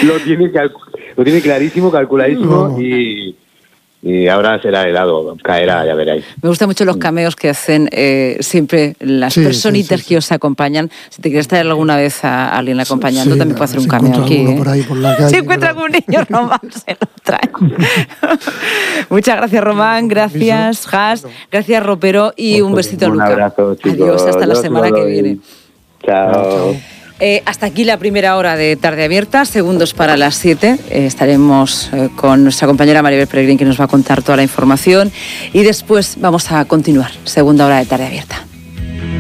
lo tiene clarísimo, calculadísimo y ahora será helado, caerá, ya veréis. Me gustan mucho los cameos que hacen siempre las personitas que os acompañan. Si te quieres traer alguna vez a alguien acompañando, también puede hacer un cameo aquí. Por ahí por la calle, si encuentra algún niño, Román se lo trae. Muchas gracias, Román. Gracias, Jas. Gracias, Ropero. Y un besito a Luca. Un abrazo, chicos. Adiós, hasta la semana que viene. Chao. Hasta aquí la primera hora de Tarde Abierta, segundos para las 7. Estaremos con nuestra compañera Maribel Peregrín, que nos va a contar toda la información. Y después vamos a continuar, segunda hora de Tarde Abierta.